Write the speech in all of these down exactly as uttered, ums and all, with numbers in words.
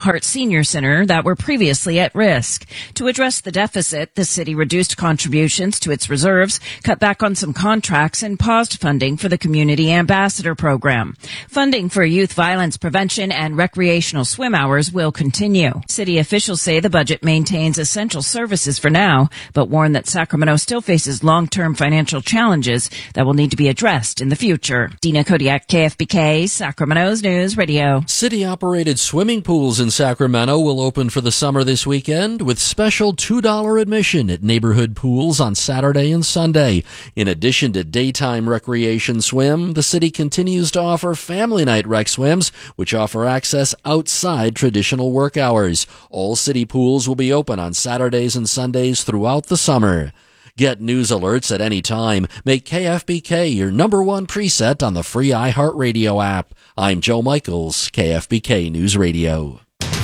Heart Senior Center that were previously at risk. To address the deficit, the city reduced contributions to its reserves, cut back on some contracts, and paused funding for the Community Ambassador Program. Funding for youth violence prevention and recreational swim hours will continue. City officials say the budget maintains essential services for now, but warn that Sacramento still faces long-term financial challenges that will need to be addressed in the future. Dina Kodiak, K F B K, Sacramento's News Radio. City-operated swimming pools in Sacramento will open for the summer this weekend with special two dollars admission at neighborhood pools on Saturday and Sunday. In addition to daytime recreation swim, the city continues to offer family night rec swims, which offer access outside traditional work hours. All city pools will be open on Saturdays and Sundays throughout the summer. Get news alerts at any time. Make K F B K your number one preset on the free iHeartRadio app. I'm Joe Michaels, K F B K News Radio.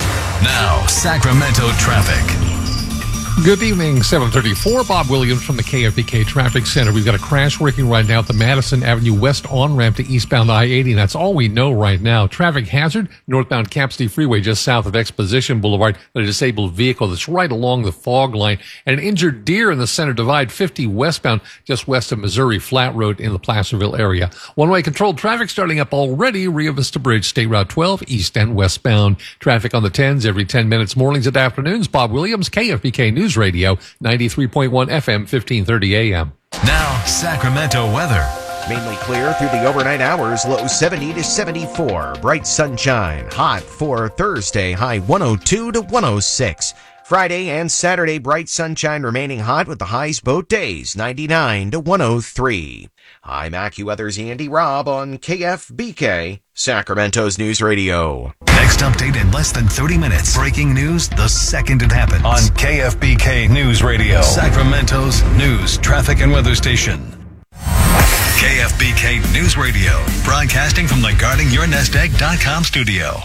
Now, Sacramento traffic. Good evening, seven thirty-four. Bob Williams from the K F B K Traffic Center. We've got a crash working right now at the Madison Avenue West on-ramp to eastbound I eighty. And that's all we know right now. Traffic hazard, northbound Cap City Freeway just south of Exposition Boulevard. A disabled vehicle that's right along the fog line. And an injured deer in the center divide, fifty westbound, just west of Missouri Flat Road in the Placerville area. One-way controlled traffic starting up already. Rio Vista Bridge, State Route twelve, east and westbound. Traffic on the tens every ten minutes, mornings and afternoons. Bob Williams, K F B K News Radio, ninety-three point one F M, fifteen thirty A M. Now, Sacramento weather. Mainly clear through the overnight hours, low seventy to seventy-four. Bright sunshine, hot for Thursday, high one oh two to one oh six. Friday and Saturday, bright sunshine remaining hot with the highs both days, ninety-nine to one oh three. I'm AccuWeather's Andy Robb on K F B K, Sacramento's News Radio. Next update in less than thirty minutes. Breaking news the second it happens. On K F B K News Radio, Sacramento's news, traffic, and weather station. K F B K News Radio, broadcasting from the guarding your nest egg dot com studio.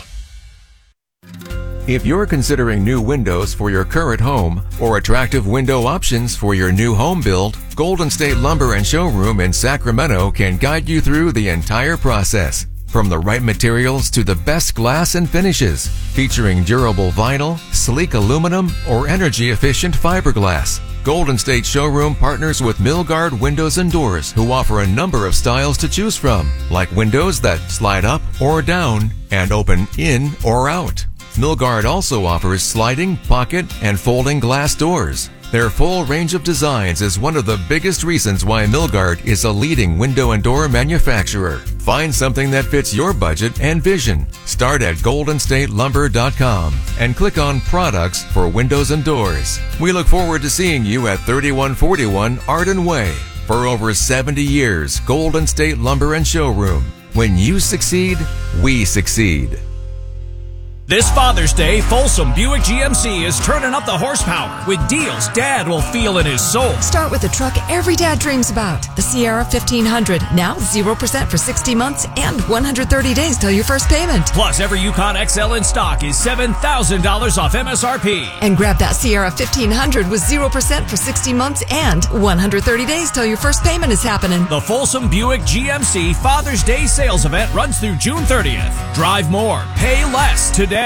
If you're considering new windows for your current home or attractive window options for your new home build, Golden State Lumber and Showroom in Sacramento can guide you through the entire process. From the right materials to the best glass and finishes, featuring durable vinyl, sleek aluminum, or energy-efficient fiberglass. Golden State Showroom partners with Milgard Windows and Doors, who offer a number of styles to choose from, like windows that slide up or down and open in or out. Milgard also offers sliding, pocket, and folding glass doors. Their full range of designs is one of the biggest reasons why Milgard is a leading window and door manufacturer. Find something that fits your budget and vision. Start at golden state lumber dot com and click on Products for Windows and Doors. We look forward to seeing you at thirty-one forty-one Arden Way. For over seventy years, Golden State Lumber and Showroom. When you succeed, we succeed. This Father's Day, Folsom Buick G M C is turning up the horsepower with deals Dad will feel in his soul. Start with the truck every dad dreams about. The Sierra fifteen hundred, now zero percent for sixty months and one hundred thirty days till your first payment. Plus, every Yukon X L in stock is seven thousand dollars off M S R P. And grab that Sierra fifteen hundred with zero percent for sixty months and one hundred thirty days till your first payment is happening. The Folsom Buick G M C Father's Day sales event runs through June thirtieth. Drive more, pay less today.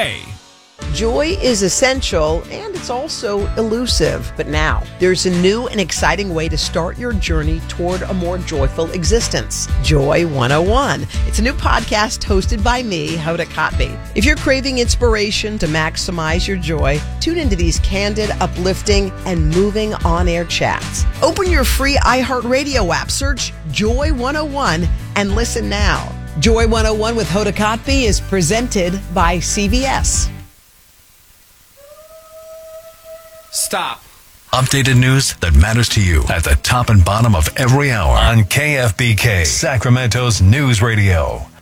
Joy is essential, and it's also elusive. But now, there's a new and exciting way to start your journey toward a more joyful existence. Joy one oh one. It's a new podcast hosted by me, Hoda Kotb. If you're craving inspiration to maximize your joy, tune into these candid, uplifting, and moving on-air chats. Open your free iHeartRadio app, search Joy one oh one, and listen now. Joy one oh one with Hoda Kotb is presented by C V S. Stop. Updated news that matters to you at the top and bottom of every hour on K F B K, Sacramento's News Radio.